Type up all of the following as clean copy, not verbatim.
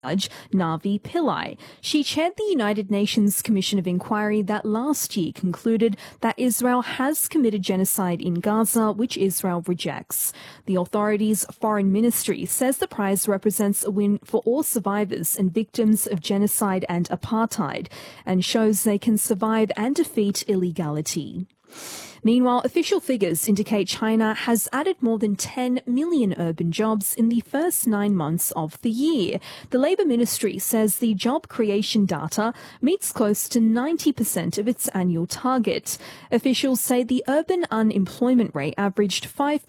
Judge Navi Pillai. She chaired the United Nations Commission of Inquiry that last year concluded that Israel has committed genocide in Gaza, which Israel rejects. The authorities' foreign ministry says the prize represents a win for all survivors and victims of genocide and apartheid and shows they can survive and defeat illegality. Meanwhile, official figures indicate China has added more than 10 million urban jobs in the first 9 months of the year. The Labour Ministry says the job creation data meets close to 90% of its annual target. Officials say the urban unemployment rate averaged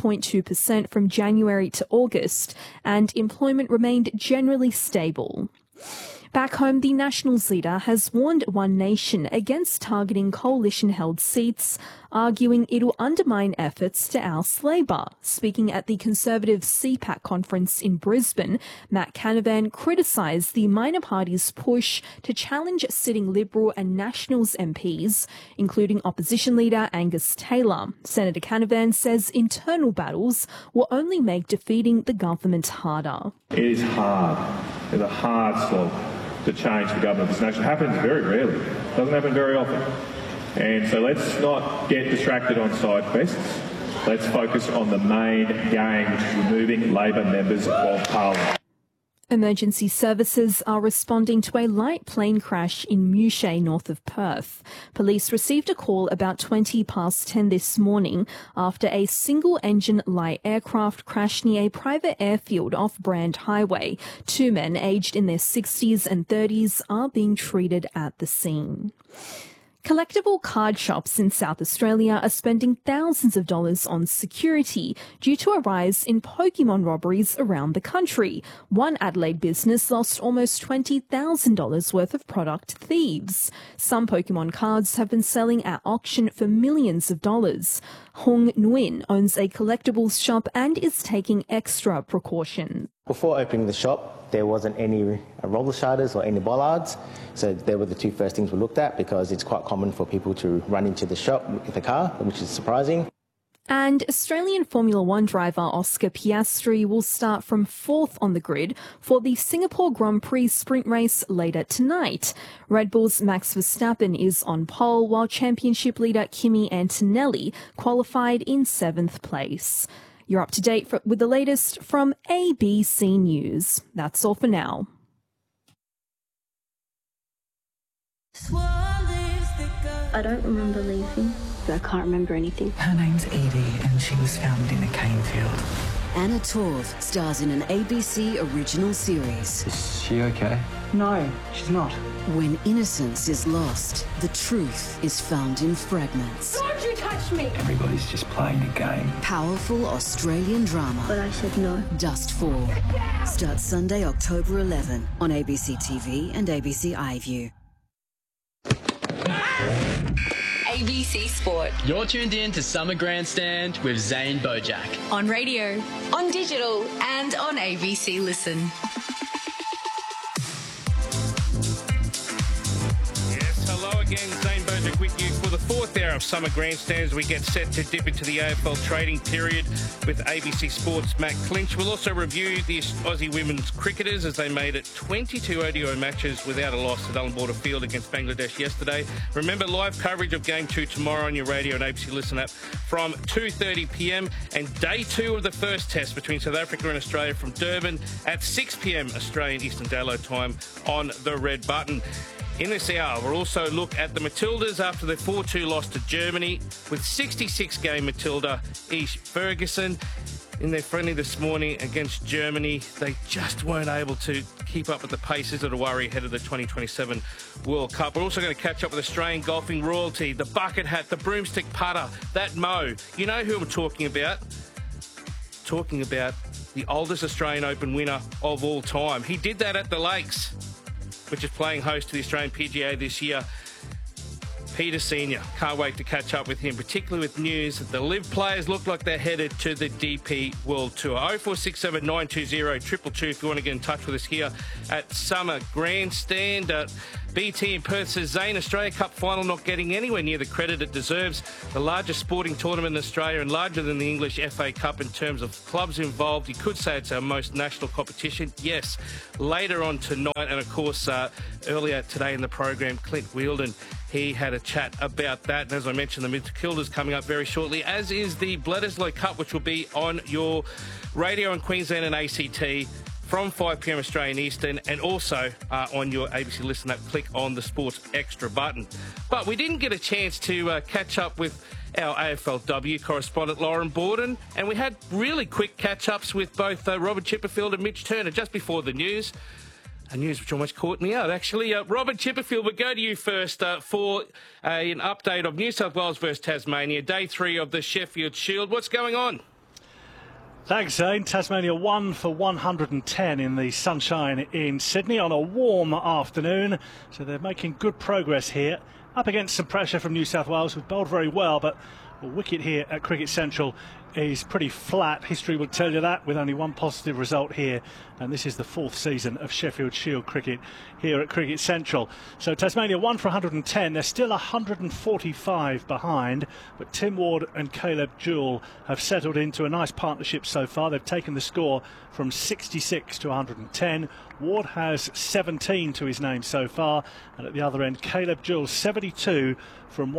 5.2% from January to August, and employment remained generally stable. Back home, the Nationals leader has warned One Nation against targeting coalition-held seats, arguing it'll undermine efforts to oust Labor. Speaking at the Conservative CPAC conference in Brisbane, Matt Canavan criticised the minor party's push to challenge sitting Liberal and Nationals MPs, including opposition leader Angus Taylor. Senator Canavan says internal battles will only make defeating the government harder. It is hard. It's a hard slog to change the government of this nation. It happens very rarely. It doesn't happen very often. And so let's not get distracted on side quests. Let's focus on the main game, which is removing Labor members of Parliament. Emergency services are responding to a light plane crash in Mouchet, north of Perth. Police received a call about 20 past 10 this morning after a single-engine light aircraft crashed near a private airfield off Brand Highway. 2 men aged in their 60s and 30s are being treated at the scene. Collectible card shops in South Australia are spending thousands of dollars on security due to a rise in Pokemon robberies around the country. One Adelaide business lost almost $20,000 worth of product to thieves. Some Pokemon cards have been selling at auction for millions of dollars. Hong Nguyen owns a collectibles shop and is taking extra precautions. Before opening the shop, there wasn't any roller shutters or any bollards, so they were the 2 first things we looked at because it's quite common for people to run into the shop with a car, which is surprising. And Australian Formula One driver Oscar Piastri will start from 4th on the grid for the Singapore Grand Prix sprint race later tonight. Red Bull's Max Verstappen is on pole, while championship leader Kimi Antonelli qualified in 7th place. You're up to date with the latest from ABC News. That's all for now. I don't remember leaving. I can't remember anything. Her name's Edie and she was found in a cane field. Anna Torv stars in an ABC original series. Is she okay? No, she's not. When innocence is lost, the truth is found in fragments. Don't you touch me! Everybody's just playing a game. Powerful Australian drama. But I said no. Dustfall. Starts Sunday, October 11 on ABC TV and ABC iView. ABC Sport. You're tuned in to Summer Grandstand with Zane Bojack. On radio, on digital, and on ABC Listen. Yes, hello again, Zane Bojack with you for the 4th hour of Summer Grandstands. We get set to dip into the AFL trading period with ABC Sports' Matt Clinch. We'll also review the Aussie women's cricketers as they made it 22 ODI matches without a loss at Ullenborder Field against Bangladesh yesterday. Remember, live coverage of Game 2 tomorrow on your radio and ABC Listen app from 2:30pm, and Day 2 of the first test between South Africa and Australia from Durban at 6pm Australian Eastern Daylight Time on the Red Button. In this hour, we'll also look at the Matildas after their 4-2 loss to Germany with 66-game Matilda Ish Ferguson. In their friendly this morning against Germany, they just weren't able to keep up with the pace. Is it a worry ahead of the 2027 World Cup? We're also going to catch up with Australian golfing royalty, the bucket hat, the broomstick putter, that Mo. You know who I'm talking about? Talking about the oldest Australian Open winner of all time. He did that at the Lakes, which is playing host to the Australian PGA this year. Peter Senior. Can't wait to catch up with him, particularly with news that the LIV players look like they're headed to the DP World Tour. 0467 920 222 if you want to get in touch with us here at Summer Grandstand. BT in Perth says Zane, Australia Cup final not getting anywhere near the credit it deserves. The largest sporting tournament in Australia and larger than the English FA Cup in terms of clubs involved. You could say it's our most national competition. Yes, later on tonight, and of course earlier today in the program, Clint Wheeldon, he had a chat about that. And as I mentioned, the Mid-Kilda's coming up very shortly, as is the Bledisloe Cup, which will be on your radio in Queensland and ACT from 5 p.m. Australian Eastern, and also on your ABC Listen Up. Click on the Sports Extra button. But we didn't get a chance to catch up with our AFLW correspondent Lauren Borden, and we had really quick catch-ups with both Robert Chipperfield and Mitch Turner just before the news. A news which almost caught me out, actually. Robert Chipperfield, we'll go to you first for an update of New South Wales versus Tasmania, day 3 of the Sheffield Shield. What's going on? Thanks, Zane. Tasmania 1 for 110 in the sunshine in Sydney on a warm afternoon. So they're making good progress here. Up against some pressure from New South Wales, who've bowled very well, but the wicket here at Cricket Central is pretty flat. History will tell you that, with only one positive result here. And this is the 4th season of Sheffield Shield cricket here at Cricket Central. So Tasmania 1 for 110. They're still 145 behind. But Tim Ward and Caleb Jewell have settled into a nice partnership so far. They've taken the score from 66 to 110. Ward has 17 to his name so far. And at the other end, Caleb Jewell 72 from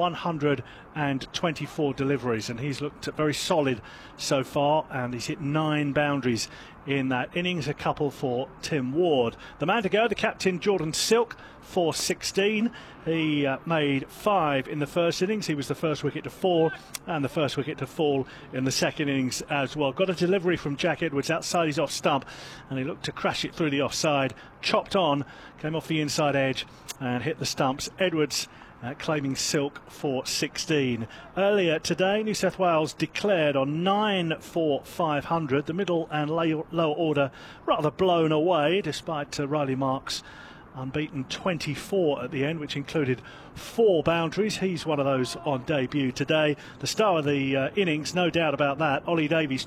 124 deliveries. And he's looked very solid so far. And he's hit 9 boundaries in that innings, a couple for Tim Ward. The man to go, the captain, Jordan Silk, for 16. He made 5 in the first innings. He was the first wicket to fall, and the first wicket to fall in the second innings as well. Got a delivery from Jack Edwards outside his off stump, and he looked to crash it through the offside. Chopped on, came off the inside edge and hit the stumps. Edwards claiming Silk for 16. Earlier today, New South Wales declared on 9 for 500. The middle and lower order rather blown away, despite Riley Marks unbeaten 24 at the end, which included 4 boundaries. He's one of those on debut today. The star of the innings, no doubt about that, Ollie Davies,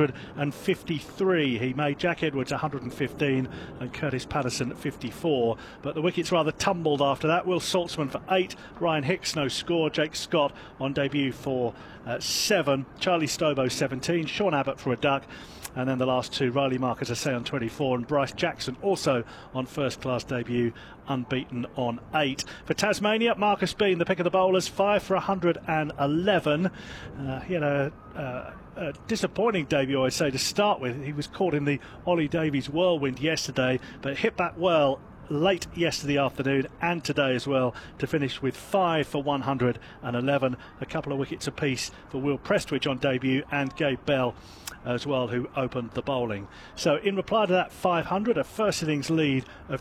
253. He made Jack Edwards 115 and Curtis Patterson 54. But the wickets rather tumbled after that. Will Saltzman for 8, Ryan Hicks no score, Jake Scott on debut for 7, Charlie Stobo 17, Sean Abbott for a duck. And then the last 2, Riley Mark, as I say, on 24, and Bryce Jackson also on first-class debut, unbeaten on 8. For Tasmania, Marcus Bean, the pick of the bowlers, 5 for 111. He had a disappointing debut, I'd say, to start with. He was caught in the Ollie Davies whirlwind yesterday, but hit back well late yesterday afternoon and today as well, to finish with 5 for 111. A couple of wickets apiece for Will Prestwich on debut and Gabe Bell as well, who opened the bowling. So in reply to that 500, a first innings lead of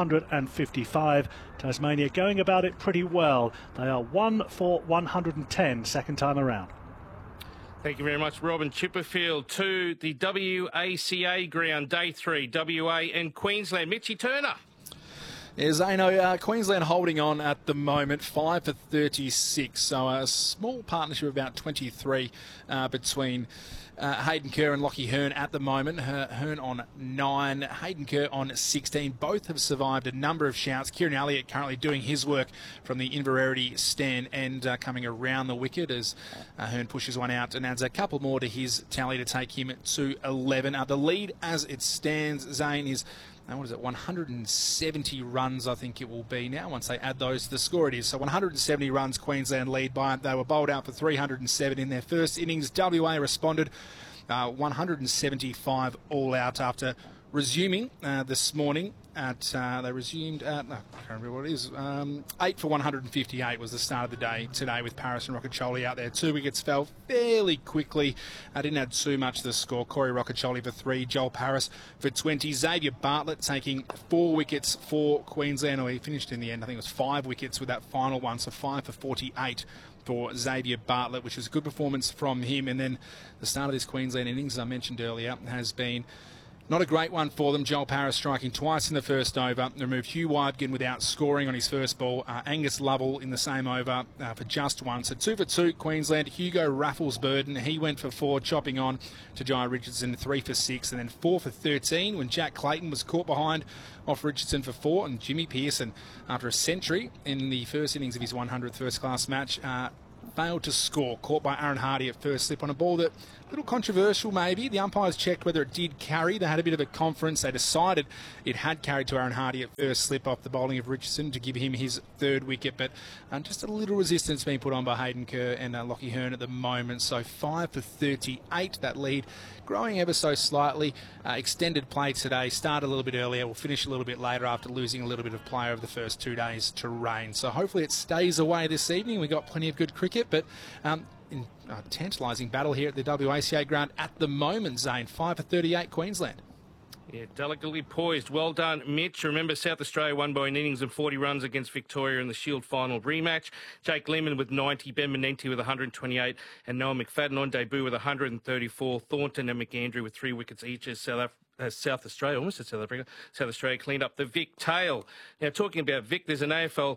255. Tasmania going about it pretty well. They are 1 for 110 second time around. Thank you very much, Robin Chipperfield. To the WACA ground, day 3, WA and Queensland. Mitchy Turner. Yeah, Zano, Queensland holding on at the moment, 5 for 36. So a small partnership of about 23 between Hayden Kerr and Lockie Hearn at the moment. Hearn on 9, Hayden Kerr on 16. Both have survived a number of shouts. Kieran Elliott currently doing his work from the Inverarity stand and coming around the wicket as Hearn pushes one out and adds a couple more to his tally to take him to 11. The lead as it stands, Zane, is... Now, what is it, 170 runs, I think it will be now, once they add those to the score it is. So 170 runs Queensland lead by. They were bowled out for 307 in their first innings. WA responded 175 all out after resuming this morning at, they resumed at, I can't remember what it is, 8 for 158 was the start of the day today with Paris and Rocchiccioli out there. 2 wickets fell fairly quickly. Didn't add too much to the score. Corey Rocchiccioli for 3, Joel Paris for 20. Xavier Bartlett taking 4 wickets for Queensland. He finished in the end, I think it was 5 wickets with that final one, so 5 for 48 for Xavier Bartlett, which was a good performance from him. And then the start of this Queensland innings, as I mentioned earlier, has been Not a great one for them. Joel Paris striking twice in the first over. Removed Hugh Wybgen without scoring on his first ball. Angus Lovell in the same over for just one. So 2 for 2 Queensland. Hugo Raffles-Burden, he went for 4, chopping on to Jai Richardson, 3 for 6, and then 4 for 13 when Jack Clayton was caught behind off Richardson for 4, and Jimmy Pearson, after a century in the first innings of his 100th first-class match, failed to score. Caught by Aaron Hardy at first slip on a ball that, a little controversial maybe. The umpires checked whether it did carry. They had a bit of a conference. They decided it had carried to Aaron Hardy at first slip off the bowling of Richardson to give him his 3rd wicket. But just a little resistance being put on by Hayden Kerr and Lockie Hearn at the moment. So 5 for 38, that lead growing ever so slightly. Extended play today. Started a little bit earlier. We'll finish a little bit later after losing a little bit of play over the first 2 days to rain. So hopefully it stays away this evening. We've got plenty of good cricket, but in tantalising battle here at the WACA ground at the moment, Zane. 5 for 38 Queensland. Yeah, delicately poised. Well done, Mitch. Remember, South Australia won by an innings and 40 runs against Victoria in the Shield final rematch. Jake Lehmann with 90, Ben Menenti with 128, and Noah McFadden on debut with 134. Thornton and McAndrew with 3 wickets each as South Australia, almost as South Africa, South Australia cleaned up the Vic tail. Now, talking about Vic, there's an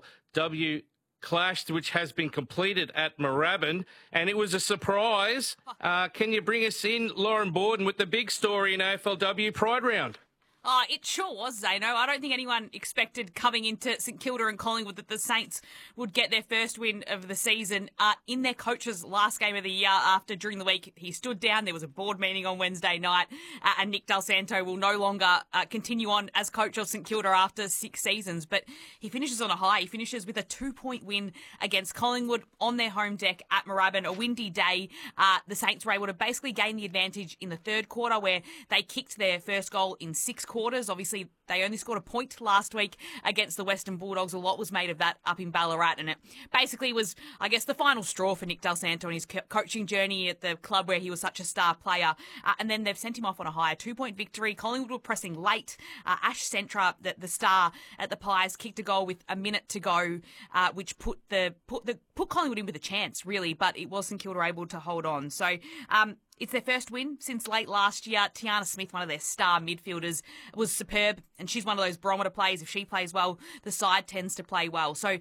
AFLW clash which has been completed at Moorabbin, and it was a surprise. Can you bring us in, Lauren Borden, with the big story in AFLW Pride Round? It sure was, Zano. I don't think anyone expected coming into St Kilda and Collingwood that the Saints would get their first win of the season in their coach's last game of the year. After, during the week, he stood down. There was a board meeting on Wednesday night, and Nick Del Santo will no longer continue on as coach of St Kilda after 6 seasons. But he finishes on a high. He finishes with a 2-point win against Collingwood on their home deck at Moorabbin. A windy day. The Saints were able to basically gain the advantage in the 3rd quarter, where they kicked their first goal in 6 quarters. Obviously, they only scored a point last week against the Western Bulldogs. A lot was made of that up in Ballarat, and it basically was, I guess, the final straw for Nick Del Santo in his coaching journey at the club where he was such a star player. And then they've sent him off on a high 2-point victory. Collingwood were pressing late. Ash Centra, the star at the Pies, kicked a goal with a minute to go, which put Collingwood in with a chance, really, but it was St Kilda able to hold on. So, it's their first win since late last year. Tiana Smith, one of their star midfielders, was superb, and she's one of those barometer players. If she plays well, the side tends to play well. So,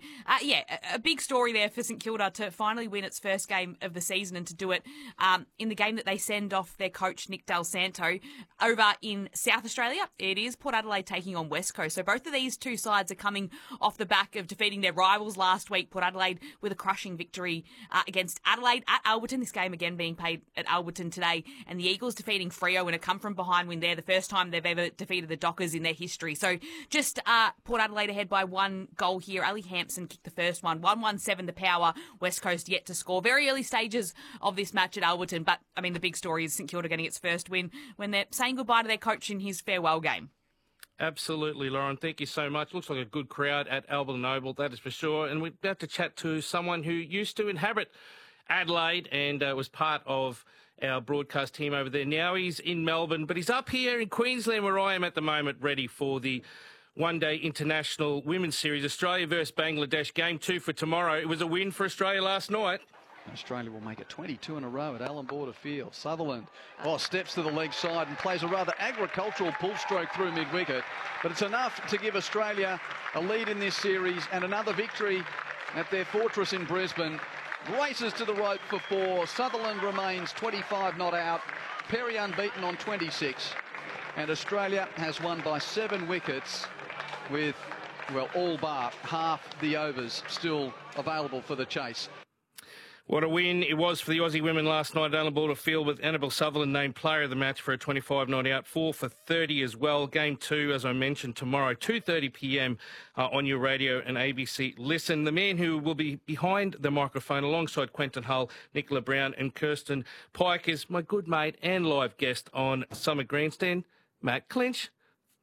a big story there for St Kilda to finally win its first game of the season, and to do it in the game that they send off their coach, Nick Del Santo. Over in South Australia, it is Port Adelaide taking on West Coast. So both of these two sides are coming off the back of defeating their rivals last week. Port Adelaide with a crushing victory against Adelaide at Alberton. This game again being played at Alberton today, and the Eagles defeating Freo in a come-from-behind win there, the first time they've ever defeated the Dockers in their history. So just Port Adelaide ahead by 1 goal here. Ali Hampson kicked the first one, 117 the power. West Coast yet to score. Very early stages of this match at Alberton, but I mean the big story is St Kilda getting its first win when they're saying goodbye to their coach in his farewell game. Absolutely, Lauren. Thank you so much. Looks like a good crowd at Alberton Oval, that is for sure. And we're about to chat to someone who used to inhabit Adelaide and was part of our broadcast team over there. Now he's in Melbourne, but he's up here in Queensland where I am at the moment, ready for the one-day international women's series, Australia versus Bangladesh, game 2 for tomorrow. It was a win for Australia last night. Australia will make it 22 in a row at Allan Border Field. Sutherland steps to the leg side and plays a rather agricultural pull stroke through mid-wicket, but it's enough to give Australia a lead in this series and another victory at their fortress in Brisbane. Races to the rope for 4. Sutherland remains 25 not out. Perry unbeaten on 26. And Australia has won by 7 wickets with, well, all bar half the overs still available for the chase. What a win it was for the Aussie women last night at Allan Border Field, with Annabelle Sutherland named player of the match for a 25 not out, 4 for 30 as well. Game 2, as I mentioned, tomorrow, 2:30 p.m. On your radio and ABC Listen. The man who will be behind the microphone alongside Quentin Hull, Nicola Brown and Kirsten Pike is my good mate and live guest on Summer Grandstand, Matt Clinch.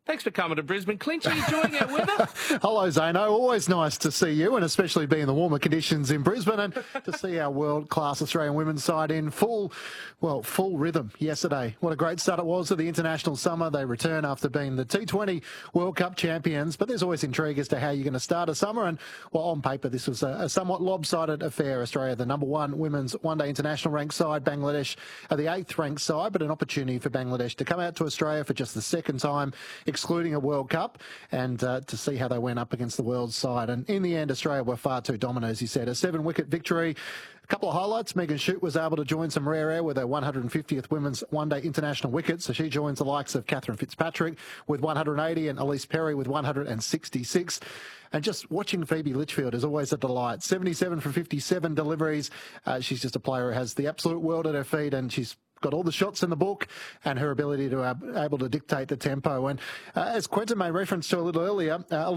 Thanks for coming to Brisbane. Clinch, are you enjoying our weather? Hello, Zano. Always nice to see you, and especially being the warmer conditions in Brisbane, and to see our world-class Australian women's side in full rhythm yesterday. What a great start it was to the international summer. They return after being the T20 World Cup champions, but there's always intrigue as to how you're going to start a summer, and well, on paper, this was a somewhat lopsided affair. Australia, the number one women's one-day international ranked side, Bangladesh are the 8th ranked side, but an opportunity for Bangladesh to come out to Australia for just the second time, excluding a World Cup, and to see how they went up against the world side. And in the end, Australia were far too dominant, as you said. A 7-wicket victory. A couple of highlights. Megan Schutt was able to join some rare air with her 150th women's one-day international wicket. So she joins the likes of Catherine Fitzpatrick with 180 and Elise Perry with 166. And just watching Phoebe Litchfield is always a delight. 77 from 57 deliveries. She's just a player who has the absolute world at her feet, and she's got all the shots in the book, and her ability to able to dictate the tempo. And as Quentin made reference to a little earlier,